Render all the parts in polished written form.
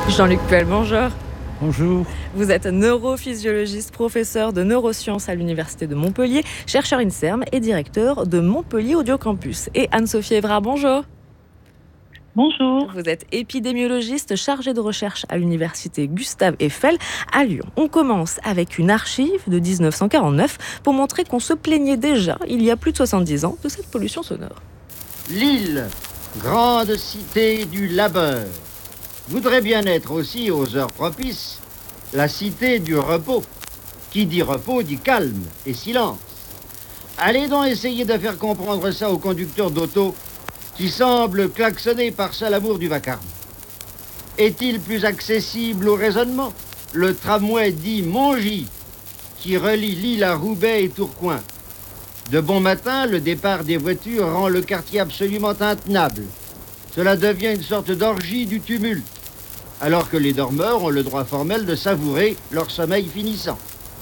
Jean-Luc Puel, bonjour. Bonjour. Vous êtes neurophysiologiste, professeur de neurosciences à l'Université de Montpellier, chercheur INSERM et directeur de Montpellier Audio Campus. Et Anne-Sophie Évrard, bonjour. Bonjour. Vous êtes épidémiologiste chargé de recherche à l'Université Gustave Eiffel à Lyon. On commence avec une archive de 1949 pour montrer qu'on se plaignait déjà, il y a plus de 70 ans, de cette pollution sonore. Lille, grande cité du labeur, voudrait bien être aussi, aux heures propices, la cité du repos. Qui dit repos dit calme et silence. Allez donc essayer de faire comprendre ça aux conducteurs d'auto qui semblent klaxonner par seul amour du vacarme. Est-il plus accessible au raisonnement? Le tramway dit Mongy, qui relie Lille à Roubaix et Tourcoing. De bon matin, le départ des voitures rend le quartier absolument intenable. Cela devient une sorte d'orgie du tumulte, alors que les dormeurs ont le droit formel de savourer leur sommeil finissant.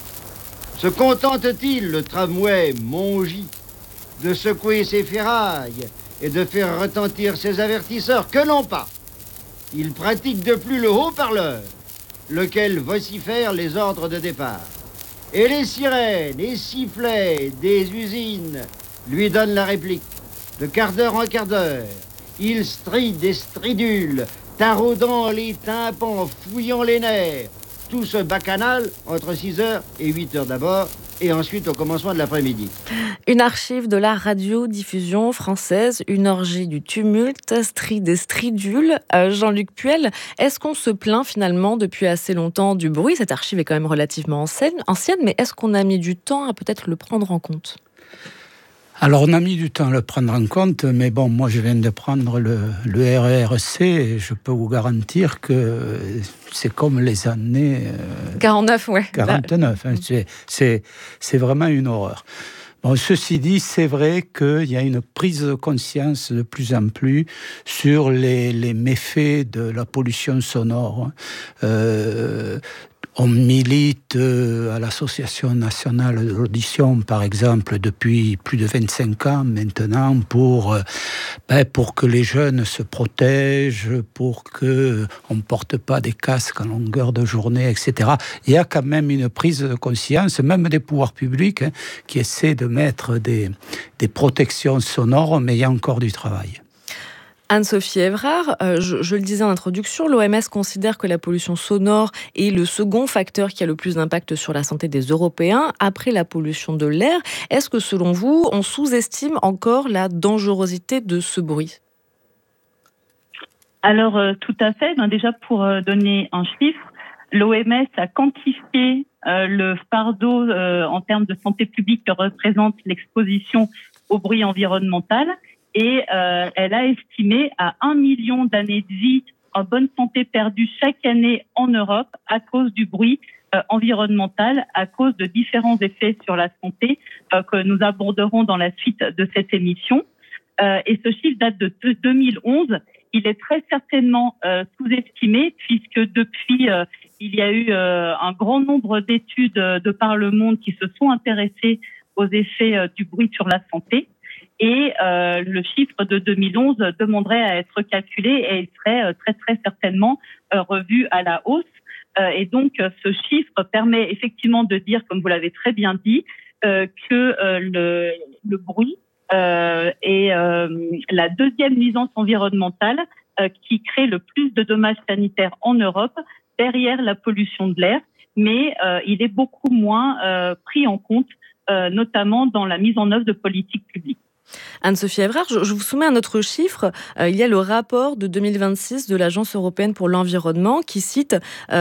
Se contente-t-il, le tramway Mongy, de secouer ses ferrailles et de faire retentir ses avertisseurs? Que non pas. Il pratique de plus le haut-parleur, lequel vocifère les ordres de départ. Et les sirènes et sifflets des usines lui donnent la réplique. De quart d'heure en quart d'heure, il stride et stridule, taraudant les tympans, fouillant les nerfs. Tout ce bacchanal entre 6h et 8h d'abord, et ensuite au commencement de l'après-midi. Une archive de la radiodiffusion française, une orgie du tumulte, stride et stridule. Jean-Luc Puel, est-ce qu'on se plaint finalement depuis assez longtemps du bruit? Cette archive est quand même relativement ancienne, mais est-ce qu'on a mis du temps à peut-être le prendre en compte? Alors, on a mis du temps à le prendre en compte, mais bon, moi, je viens de prendre le RERC et je peux vous garantir que c'est comme les années 49, ouais. 49. Hein, c'est vraiment une horreur. Bon, ceci dit, c'est vrai qu'il y a une prise de conscience de plus en plus sur les méfaits de la pollution sonore. On milite à l'Association nationale de l'audition, par exemple, depuis plus de 25 ans maintenant, pour que les jeunes se protègent, pour qu'on ne porte pas des casques en longueur de journée, etc. Il y a quand même une prise de conscience, même des pouvoirs publics, qui essaient de mettre des protections sonores, mais il y a encore du travail. Anne-Sophie Évrard, je le disais en introduction, l'OMS considère que la pollution sonore est le second facteur qui a le plus d'impact sur la santé des Européens, après la pollution de l'air. Est-ce que selon vous, on sous-estime encore la dangerosité de ce bruit? Alors, tout à fait. Déjà, pour donner un chiffre, l'OMS a quantifié le fardeau en termes de santé publique que représente l'exposition au bruit environnemental. Et elle a estimé à 1 million d'années de vie en bonne santé perdues chaque année en Europe à cause du bruit environnemental, à cause de différents effets sur la santé que nous aborderons dans la suite de cette émission. Et ce chiffre date de 2011. Il est très certainement sous-estimé puisque depuis, il y a eu un grand nombre d'études de par le monde qui se sont intéressées aux effets du bruit sur la santé. Et le chiffre de 2011 demanderait à être calculé et il serait très très certainement revu à la hausse. Et donc ce chiffre permet effectivement de dire, comme vous l'avez très bien dit, que le bruit est la deuxième nuisance environnementale qui crée le plus de dommages sanitaires en Europe, derrière la pollution de l'air, mais il est beaucoup moins pris en compte, notamment dans la mise en œuvre de politiques publiques. Anne-Sophie Évrard, je vous soumets un autre chiffre. Il y a le rapport de 2026 de l'Agence européenne pour l'environnement qui cite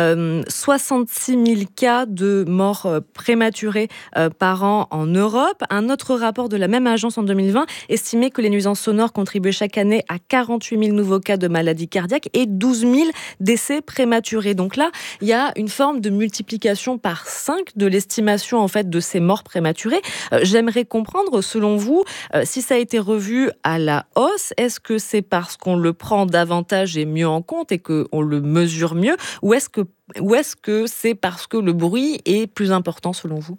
66 000 cas de morts prématurées par an en Europe. Un autre rapport de la même agence en 2020 estimait que les nuisances sonores contribuaient chaque année à 48 000 nouveaux cas de maladies cardiaques et 12 000 décès prématurés. Donc là, il y a une forme de multiplication par 5 de l'estimation en fait de ces morts prématurées. J'aimerais comprendre, selon vous, si ça a été revu à la hausse, est-ce que c'est parce qu'on le prend davantage et mieux en compte et qu'on le mesure mieux, ou est-ce que c'est parce que le bruit est plus important selon vous?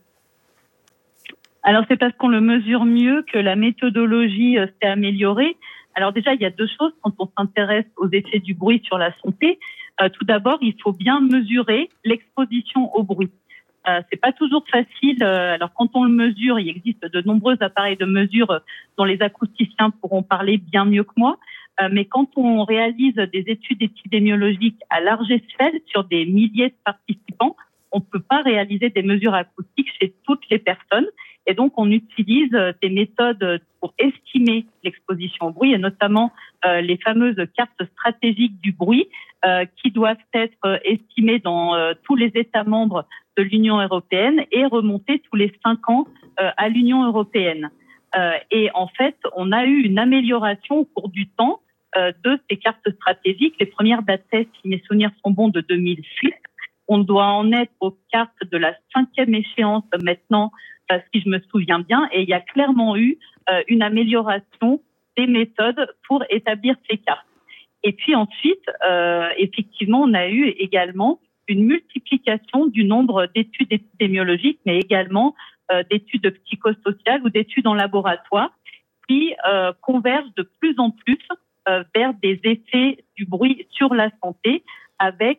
Alors c'est parce qu'on le mesure mieux que la méthodologie s'est améliorée. Alors déjà, il y a deux choses quand on s'intéresse aux effets du bruit sur la santé. Tout d'abord, il faut bien mesurer l'exposition au bruit. C'est pas toujours facile. Alors, quand on le mesure, il existe de nombreux appareils de mesure dont les acousticiens pourront parler bien mieux que moi. Mais quand on réalise des études épidémiologiques à large échelle sur des milliers de participants, on ne peut pas réaliser des mesures acoustiques chez toutes les personnes. Et donc, on utilise des méthodes pour estimer l'exposition au bruit, et notamment les fameuses cartes stratégiques du bruit qui doivent être estimées dans tous les États membres de l'Union européenne et remonter tous les 5 ans à l'Union européenne. Et en fait, on a eu une amélioration au cours du temps de ces cartes stratégiques. Les premières dataient, si mes souvenirs sont bons, de 2006. On doit en être aux cartes de la 5e échéance maintenant, si je me souviens bien. Et il y a clairement eu une amélioration des méthodes pour établir ces cartes. Et puis ensuite, effectivement, on a eu également une multiplication du nombre d'études épidémiologiques, mais également d'études psychosociales ou d'études en laboratoire qui convergent de plus en plus vers des effets du bruit sur la santé, avec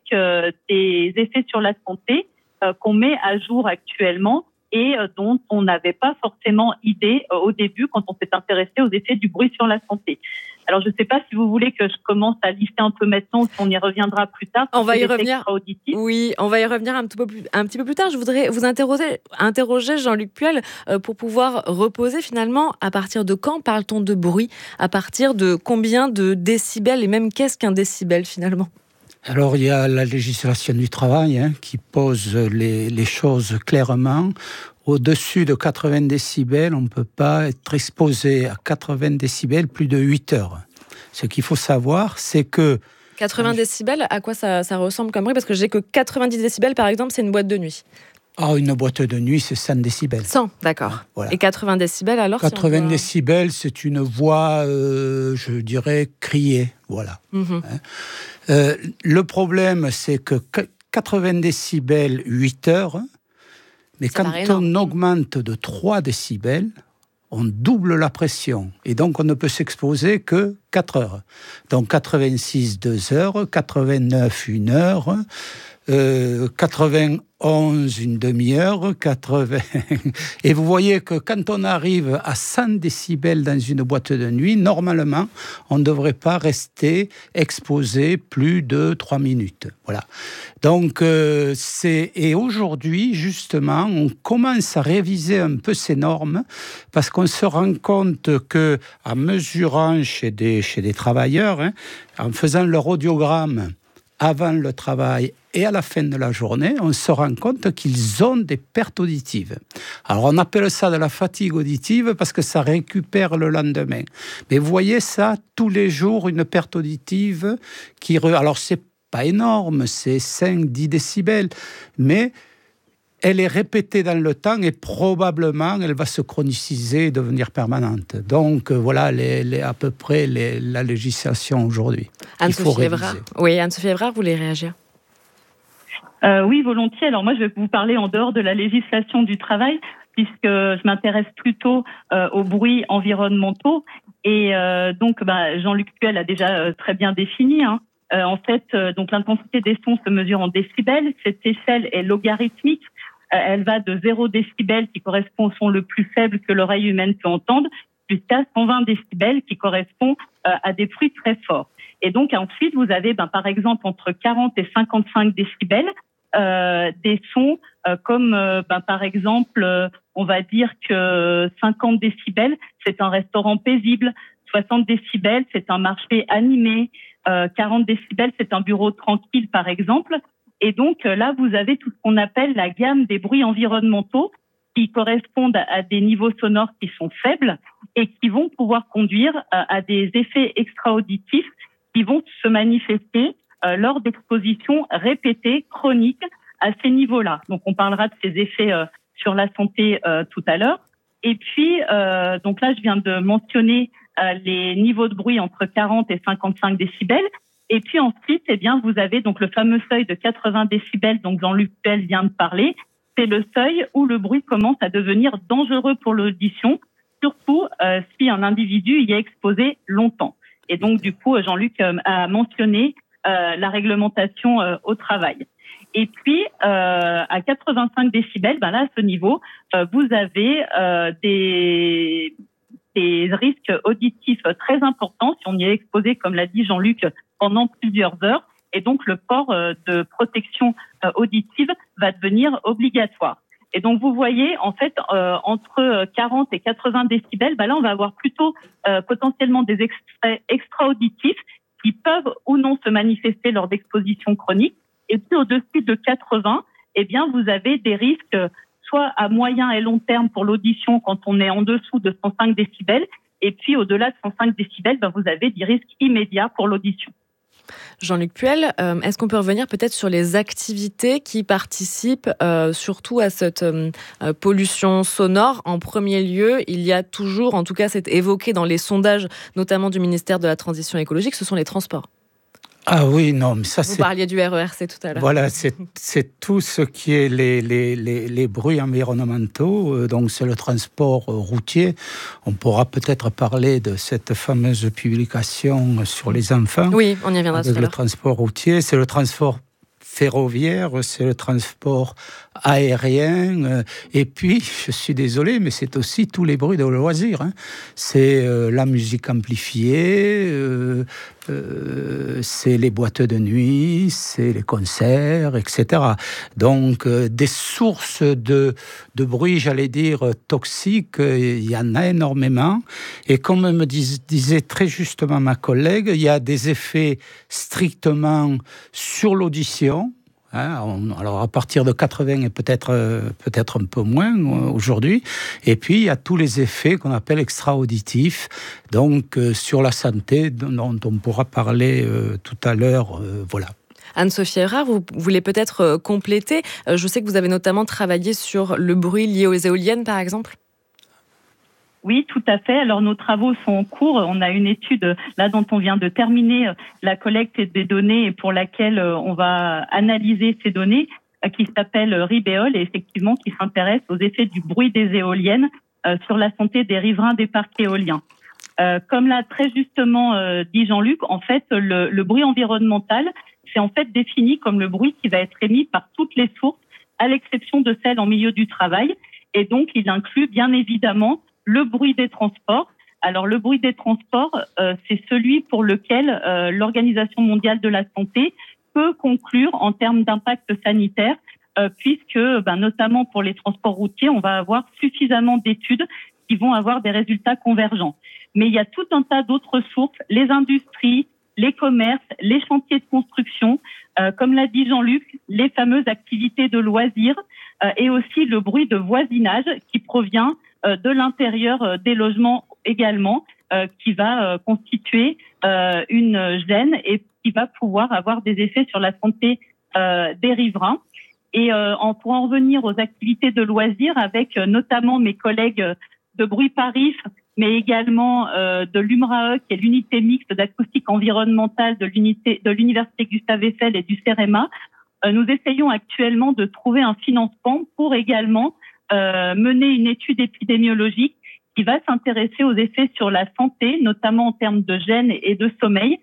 des effets sur la santé qu'on met à jour actuellement et dont on n'avait pas forcément idée au début quand on s'est intéressé aux effets du bruit sur la santé. Alors, je ne sais pas si vous voulez que je commence à lister un peu maintenant ou si on y reviendra plus tard. On va y revenir. Oui, on va y revenir un petit peu plus tard. Je voudrais vous interroger Jean-Luc Puel, pour pouvoir reposer finalement, à partir de quand parle-t-on de bruit ? À partir de combien de décibels ? Et même qu'est-ce qu'un décibel finalement ? Alors, il y a la législation du travail qui pose les choses clairement. Au-dessus de 80 décibels, on ne peut pas être exposé à 80 décibels plus de 8 heures. Ce qu'il faut savoir, c'est que... 80 décibels, à quoi ça ressemble comme bruit ? Parce que j'ai que 90 décibels, par exemple, c'est une boîte de nuit. Une boîte de nuit, c'est 100 décibels. 100, d'accord. Voilà. Et 80 décibels, alors 80 décibels, c'est une voix, je dirais, criée. Voilà. Le problème, c'est que 80 décibels, 8 heures, mais quand on augmente de 3 décibels, on double la pression. Et donc, on ne peut s'exposer que 4 heures. Donc, 86, 2 heures, 89, 1 heure, 91, une demi-heure, 80... Et vous voyez que quand on arrive à 100 décibels dans une boîte de nuit, normalement, on ne devrait pas rester exposé plus de 3 minutes. Voilà. Donc, et aujourd'hui, justement, on commence à réviser un peu ces normes parce qu'on se rend compte qu'en mesurant chez des travailleurs, en faisant leur audiogramme avant le travail et à la fin de la journée, on se rend compte qu'ils ont des pertes auditives. Alors, on appelle ça de la fatigue auditive parce que ça récupère le lendemain. Mais vous voyez ça, tous les jours, une perte auditive qui... Alors, c'est pas énorme, c'est 5-10 décibels, mais elle est répétée dans le temps et probablement, elle va se chroniciser et devenir permanente. Donc, voilà à peu près la législation aujourd'hui. Anne-Sophie Évrard. Oui, Anne-Sophie Évrard, vous voulez réagir ? Oui, volontiers. Alors moi, je vais vous parler en dehors de la législation du travail, puisque je m'intéresse plutôt aux bruits environnementaux. Et donc, Jean-Luc Puel a déjà très bien défini. En fait, donc l'intensité des sons se mesure en décibels. Cette échelle est logarithmique. Elle va de 0 décibels, qui correspond au son le plus faible que l'oreille humaine peut entendre, jusqu'à 120 décibels, qui correspond à des bruits très forts. Et donc ensuite, vous avez par exemple entre 40 et 55 décibels, des sons comme par exemple, on va dire que 50 décibels, c'est un restaurant paisible, 60 décibels, c'est un marché animé, 40 décibels, c'est un bureau tranquille par exemple. Et donc là, vous avez tout ce qu'on appelle la gamme des bruits environnementaux qui correspondent à des niveaux sonores qui sont faibles et qui vont pouvoir conduire à des effets extra-auditifs qui vont se manifester lors d'expositions répétées, chroniques, à ces niveaux-là. Donc, on parlera de ces effets sur la santé tout à l'heure. Et puis, donc là, je viens de mentionner les niveaux de bruit entre 40 et 55 décibels. Et puis ensuite, vous avez donc le fameux seuil de 80 décibels dont Jean-Luc Puel vient de parler. C'est le seuil où le bruit commence à devenir dangereux pour l'audition, surtout si un individu y est exposé longtemps. Et donc, du coup, Jean-Luc a mentionné la réglementation au travail. Et puis, à 85 décibels, là, à ce niveau, vous avez des risques auditifs très importants si on y est exposé, comme l'a dit Jean-Luc, pendant plusieurs heures. Et donc, le port de protection auditive va devenir obligatoire. Et donc, vous voyez, en fait, entre 40 et 80 décibels, là, on va avoir plutôt potentiellement des extraits extra-auditifs qui peuvent ou non se manifester lors d'expositions chroniques. Et puis, au-dessus de 80, vous avez des risques soit à moyen et long terme pour l'audition quand on est en dessous de 105 décibels. Et puis, au-delà de 105 décibels, vous avez des risques immédiats pour l'audition. Jean-Luc Puel, est-ce qu'on peut revenir peut-être sur les activités qui participent surtout à cette pollution sonore ? En premier lieu, il y a toujours, en tout cas c'est évoqué dans les sondages, notamment du ministère de la Transition écologique, ce sont les transports. Ah oui, non, mais ça Vous parliez du RERC tout à l'heure. Voilà, c'est tout ce qui est les bruits environnementaux, donc c'est le transport routier. On pourra peut-être parler de cette fameuse publication sur les enfants. Oui, on y reviendra tout à l'heure. Le transport routier, c'est le transport ferroviaire, c'est le transport aérien, et puis, je suis désolé, mais c'est aussi tous les bruits de loisirs. C'est la musique amplifiée, c'est les boîtes de nuit, c'est les concerts, etc. Donc, des sources de bruit, j'allais dire, toxiques, il y en a énormément. Et comme me disait très justement ma collègue, il y a des effets strictement sur l'audition. Alors à partir de 80 et peut-être un peu moins aujourd'hui. Et puis il y a tous les effets qu'on appelle extra-auditifs, donc sur la santé dont on pourra parler tout à l'heure. Voilà. Anne-Sophie Erard, vous voulez peut-être compléter. Je sais que vous avez notamment travaillé sur le bruit lié aux éoliennes, par exemple. Oui, tout à fait. Alors, nos travaux sont en cours. On a une étude là dont on vient de terminer la collecte des données et pour laquelle on va analyser ces données qui s'appelle RIBEOL et effectivement qui s'intéresse aux effets du bruit des éoliennes sur la santé des riverains des parcs éoliens. Comme l'a très justement dit Jean-Luc, en fait, le bruit environnemental, c'est en fait défini comme le bruit qui va être émis par toutes les sources, à l'exception de celles en milieu du travail. Et donc, il inclut bien évidemment le bruit des transports. Alors, le bruit des transports, c'est celui pour lequel l'Organisation mondiale de la santé peut conclure en termes d'impact sanitaire, puisque, notamment pour les transports routiers, on va avoir suffisamment d'études qui vont avoir des résultats convergents. Mais il y a tout un tas d'autres sources, les industries, les commerces, les chantiers de construction, comme l'a dit Jean-Luc, les fameuses activités de loisirs et aussi le bruit de voisinage qui provient de l'intérieur des logements également, qui va constituer une gêne et qui va pouvoir avoir des effets sur la santé des riverains. Et pour en revenir aux activités de loisirs, avec notamment mes collègues de Bruit Paris, mais également de l'UMRAE, qui est l'unité mixte d'acoustique environnementale de l'Université Gustave Eiffel et du CEREMA, nous essayons actuellement de trouver un financement pour également mener une étude épidémiologique qui va s'intéresser aux effets sur la santé, notamment en termes de gêne et de sommeil,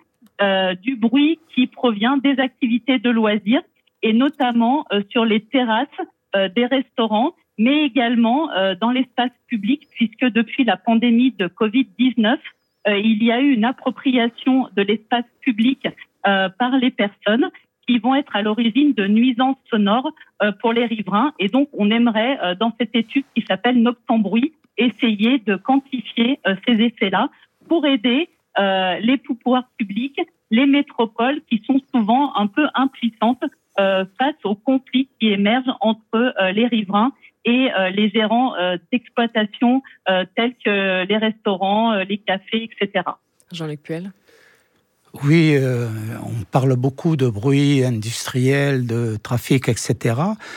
du bruit qui provient des activités de loisirs et notamment sur les terrasses des restaurants, mais également dans l'espace public, puisque depuis la pandémie de Covid-19, il y a eu une appropriation de l'espace public par les personnes qui vont être à l'origine de nuisances sonores pour les riverains. Et donc, on aimerait, dans cette étude qui s'appelle Noctambruit, essayer de quantifier ces effets-là pour aider les pouvoirs publics, les métropoles qui sont souvent un peu impuissantes face aux conflits qui émergent entre les riverains et les gérants d'exploitation tels que les restaurants, les cafés, etc. Jean-Luc Puel. Oui, on parle beaucoup de bruit industriel, de trafic, etc.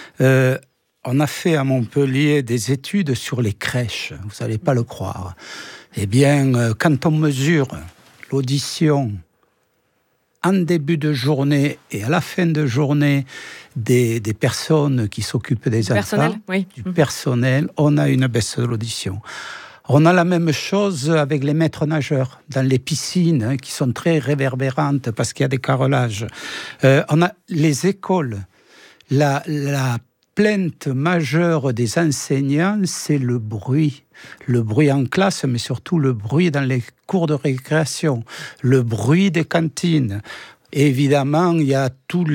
On a fait à Montpellier des études sur les crèches, vous n'allez pas le croire. Eh bien, quand on mesure l'audition en début de journée et à la fin de journée des personnes qui s'occupent des enfants, personnel, oui. du personnel, on a une baisse de l'audition. On a la même chose avec les maîtres nageurs dans les piscines qui sont très réverbérantes parce qu'il y a des carrelages. On a les écoles. La plainte majeure des enseignants, c'est le bruit. Le bruit en classe, mais surtout le bruit dans les cours de récréation, le bruit des cantines. Évidemment, il y a tout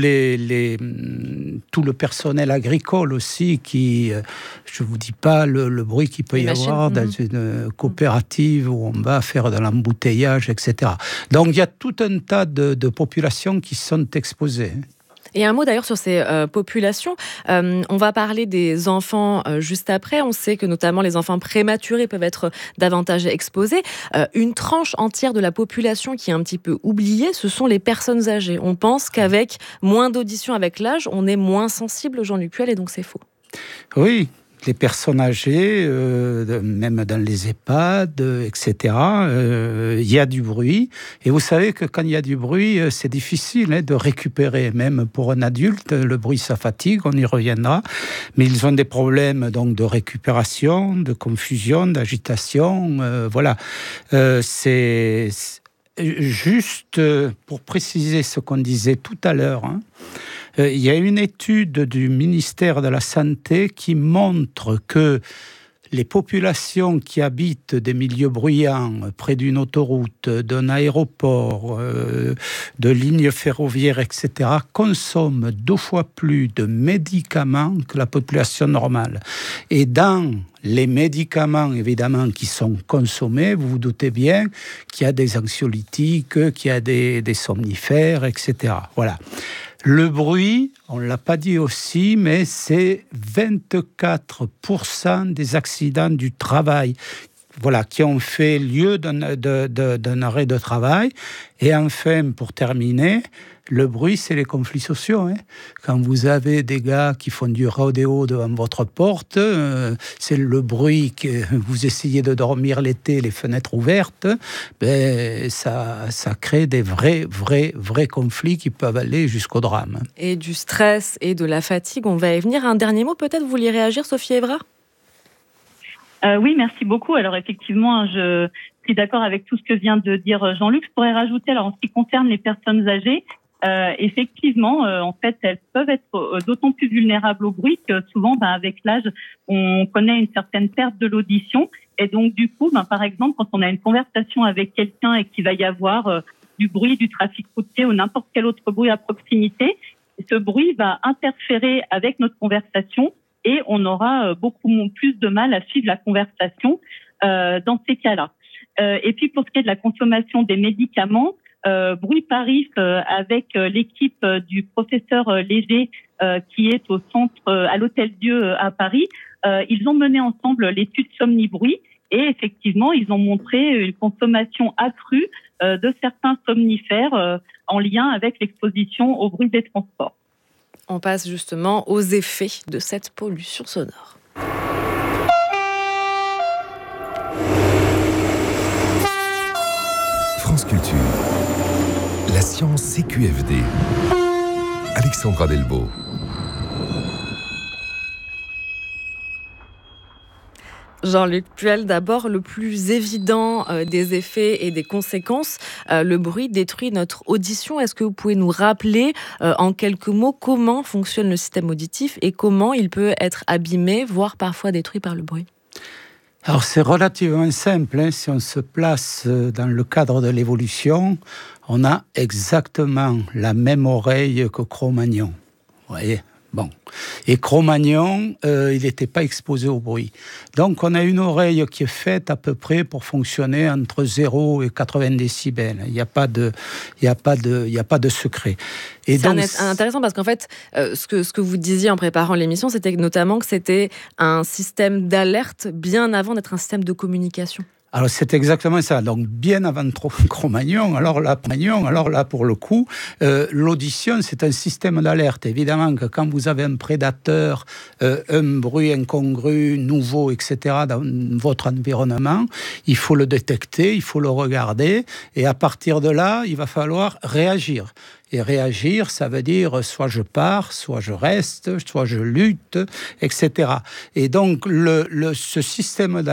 le personnel agricole aussi qui, je ne vous dis pas le bruit qu'il peut y avoir dans une coopérative où on va faire de l'embouteillage, etc. Donc, il y a tout un tas de populations qui sont exposées. Et un mot d'ailleurs sur ces populations. On va parler des enfants juste après. On sait que notamment les enfants prématurés peuvent être davantage exposés. Une tranche entière de la population qui est un petit peu oubliée, ce sont les personnes âgées. On pense qu'avec moins d'audition avec l'âge, on est moins sensible, Jean-Luc Puel, et donc c'est faux. Oui. Les personnes âgées, même dans les EHPAD, etc., il y a du bruit. Et vous savez que quand il y a du bruit, c'est difficile de récupérer. Même pour un adulte, le bruit, ça fatigue, on y reviendra. Mais ils ont des problèmes donc, de récupération, de confusion, d'agitation. Voilà. C'est juste pour préciser ce qu'on disait tout à l'heure, il y a une étude du ministère de la Santé qui montre que les populations qui habitent des milieux bruyants, près d'une autoroute, d'un aéroport, de lignes ferroviaires, etc., consomment 2 fois plus de médicaments que la population normale. Et dans les médicaments, évidemment, qui sont consommés, vous vous doutez bien qu'il y a des anxiolytiques, qu'il y a des somnifères, etc. Voilà. Le bruit, on ne l'a pas dit aussi, mais c'est 24% des accidents du travail qui ont fait lieu d'un arrêt de travail. Et enfin, pour terminer, le bruit, c'est les conflits sociaux. Quand vous avez des gars qui font du rodéo devant votre porte, c'est le bruit que vous essayez de dormir l'été, les fenêtres ouvertes, ça crée des vrais conflits qui peuvent aller jusqu'au drame. Et du stress et de la fatigue, on va y venir. Un dernier mot, peut-être, vous vouliez réagir, Sophie Évrard ? Oui, merci beaucoup. Alors effectivement, je suis d'accord avec tout ce que vient de dire Jean-Luc. Je pourrais rajouter, alors en ce qui concerne les personnes âgées, effectivement, en fait, elles peuvent être d'autant plus vulnérables au bruit que souvent, avec l'âge, on connaît une certaine perte de l'audition. Et donc, du coup, par exemple, quand on a une conversation avec quelqu'un et qu'il va y avoir du bruit, du trafic routier ou n'importe quel autre bruit à proximité, ce bruit va interférer avec notre conversation et on aura beaucoup plus de mal à suivre la conversation dans ces cas-là. Et puis, pour ce qui est de la consommation des médicaments, Bruit Paris, avec l'équipe du professeur Léger, qui est au centre, à l'Hôtel Dieu à Paris, ils ont mené ensemble l'étude Somnibruit et effectivement, ils ont montré une consommation accrue de certains somnifères en lien avec l'exposition au bruit des transports. On passe justement aux effets de cette pollution sonore. France Culture. La science CQFD. Alexandra Delbo. Jean-Luc Puel, d'abord, le plus évident des effets et des conséquences, le bruit détruit notre audition. Est-ce que vous pouvez nous rappeler en quelques mots comment fonctionne le système auditif et comment il peut être abîmé, voire parfois détruit par le bruit ? Alors c'est relativement simple, si on se place dans le cadre de l'évolution, on a exactement la même oreille que Cro-Magnon. Vous voyez ? Bon. Et Cro-Magnon, il n'était pas exposé au bruit. Donc, on a une oreille qui est faite à peu près pour fonctionner entre 0 et 80 décibels. Il n'y a pas de secret. Et c'est donc intéressant parce qu'en fait, ce que vous disiez en préparant l'émission, c'était notamment que c'était un système d'alerte bien avant d'être un système de communication. Alors, c'est exactement ça. Donc, bien avant Cro-Magnon, alors là, pour le coup, l'audition, c'est un système d'alerte. Évidemment que quand vous avez un prédateur, un bruit incongru, nouveau, etc., dans votre environnement, il faut le détecter, il faut le regarder, et à partir de là, il va falloir réagir. Et réagir, ça veut dire soit je pars, soit je reste, soit je lutte, etc. Et donc, ce système d'alerte,